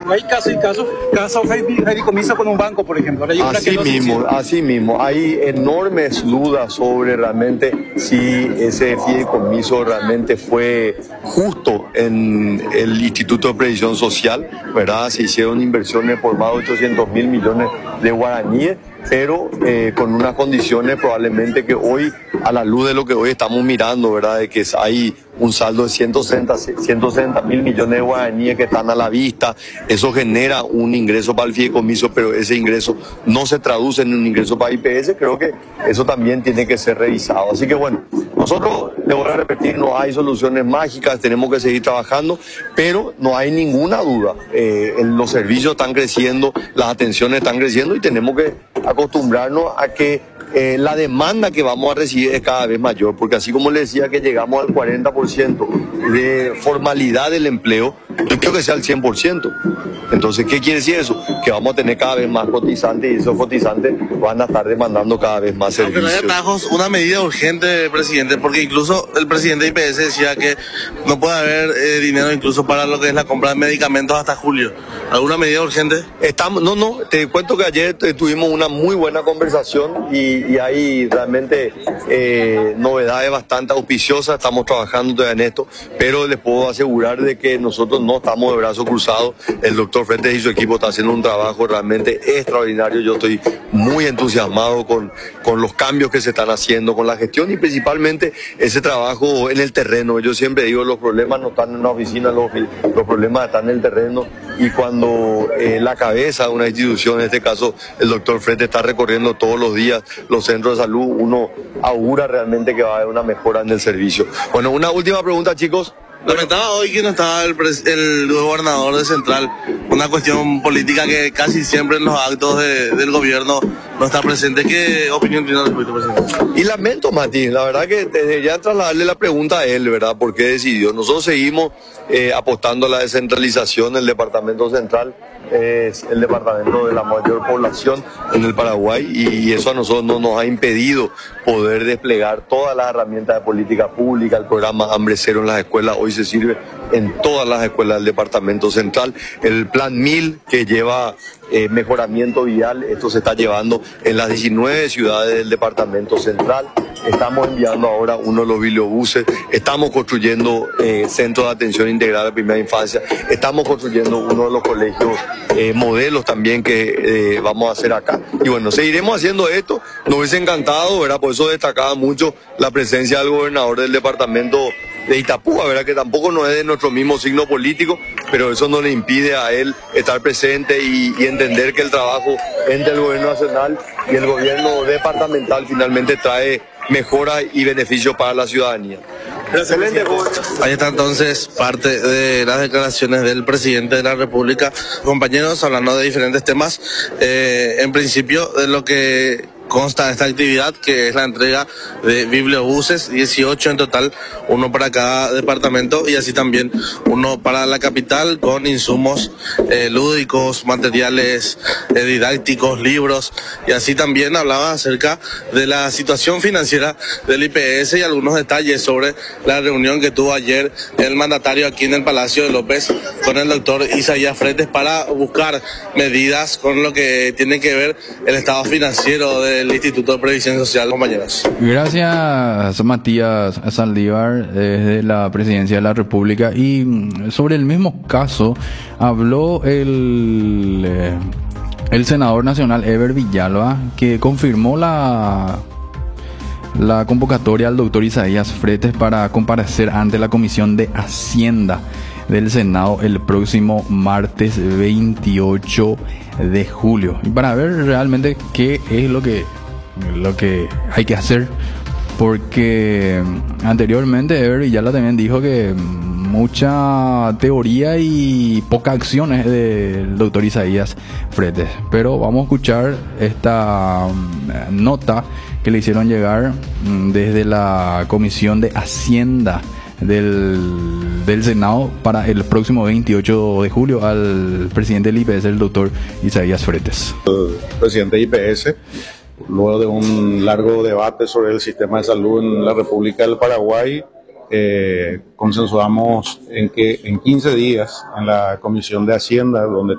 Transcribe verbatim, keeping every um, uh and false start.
ejemplo, hay casos y casos, casos de fideicomiso con un banco, por ejemplo. Ahora, yo creo Así que no se mismo, hicieron. así mismo. Hay enormes dudas sobre realmente si ese fideicomiso realmente fue justo en el Instituto de Previsión Social, ¿verdad? Se hicieron inversiones por más de ochocientos mil millones de guaraníes, pero eh, con unas condiciones probablemente que hoy, a la luz de lo que hoy estamos mirando, ¿verdad? De que hay un saldo de ciento sesenta mil millones de guaraníes que están a la vista, eso genera un ingreso para el fideicomiso, pero ese ingreso no se traduce en un ingreso para I P S, creo que eso también tiene que ser revisado. Así que bueno, nosotros, le voy a repetir, no hay soluciones mágicas, tenemos que seguir trabajando, pero no hay ninguna duda, eh, los servicios están creciendo, las atenciones están creciendo y tenemos que acostumbrarnos a que eh, la demanda que vamos a recibir es cada vez mayor, porque así como les decía que llegamos al cuarenta por ciento de formalidad del empleo, yo creo que sea al cien por ciento. Entonces, ¿qué quiere decir eso? Que vamos a tener cada vez más cotizantes y esos cotizantes van a estar demandando cada vez más servicios. Aunque no haya atajos, una medida urgente, presidente, porque incluso el presidente de I P S decía que no puede haber eh, dinero incluso para lo que es la compra de medicamentos hasta julio. ¿Alguna medida urgente? Estamos, no, no, te cuento que ayer tuvimos una muy buena conversación y, y hay realmente eh, novedades bastante auspiciosas, estamos trabajando todavía en esto, pero les puedo asegurar de que nosotros no estamos de brazos cruzados, el doctor Fretes y su equipo está haciendo un trabajo realmente extraordinario, yo estoy muy entusiasmado con, con los cambios que se están haciendo, con la gestión y principalmente ese trabajo en el terreno. Yo siempre digo, los problemas no están en una oficina, los, los problemas están en el terreno y cuando eh, la cabeza de una institución, en este caso el doctor Fretes, está recorriendo todos los días los centros de salud, uno augura realmente que va a haber una mejora en el servicio. Bueno, una última pregunta, chicos. Lamentaba hoy que no estaba el, el gobernador de Central, una cuestión política que casi siempre en los actos de, del gobierno no está presente. ¿Qué opinión tiene al respecto, presidente? Y lamento, Martín, la verdad que debería trasladarle la pregunta a él, ¿verdad? ¿Por qué decidió? Nosotros seguimos eh, apostando a la descentralización. El departamento central es el departamento de la mayor población en el Paraguay y eso a nosotros no nos ha impedido poder desplegar todas las herramientas de política pública. El programa Hambre Cero en las escuelas hoy se sirve en todas las escuelas del departamento central. El plan mil que lleva eh, mejoramiento vial, esto se está llevando en las diecinueve ciudades del departamento central. Estamos enviando ahora uno de los bibliobuses, estamos construyendo eh, centros de atención integral a primera infancia, estamos construyendo uno de los colegios eh, modelos también que eh, vamos a hacer acá. Y bueno, seguiremos haciendo esto, nos hubiese encantado, ¿verdad? Por eso destacaba mucho la presencia del gobernador del departamento de Itapúa, ¿verdad? Que tampoco no es de nuestro mismo signo político, pero eso no le impide a él estar presente y, y entender que el trabajo entre el gobierno nacional y el gobierno departamental finalmente trae mejora y beneficio para la ciudadanía. Excelente. Ahí está entonces parte de las declaraciones del presidente de la República. Compañeros, hablando de diferentes temas, eh, en principio de lo que consta de esta actividad, que es la entrega de bibliobuses, dieciocho en total, uno para cada departamento y así también uno para la capital con insumos eh, lúdicos, materiales eh, didácticos, libros, y así también hablaba acerca de la situación financiera del I P S y algunos detalles sobre la reunión que tuvo ayer el mandatario aquí en el Palacio de López con el doctor Isaías Fretes para buscar medidas con lo que tiene que ver el estado financiero de el Instituto de Previsión Social, compañeros. Gracias, Matías Saldívar, desde la Presidencia de la República. Y sobre el mismo caso habló el, eh, el senador nacional Eber Villalba, que confirmó la, la convocatoria al doctor Isaías Fretes para comparecer ante la Comisión de Hacienda del Senado el próximo martes veintiocho de julio, y para ver realmente qué es lo que lo que hay que hacer, porque anteriormente Eber Villalba también dijo que mucha teoría y poca acción es del doctor Isaías Fretes. Pero vamos a escuchar esta nota que le hicieron llegar desde la Comisión de Hacienda del, del Senado para el próximo veintiocho de julio al presidente del I P S, el doctor Isaías Fretes. El presidente del I P S, luego de un largo debate sobre el sistema de salud en la República del Paraguay, eh, consensuamos en que en quince días en la Comisión de Hacienda, donde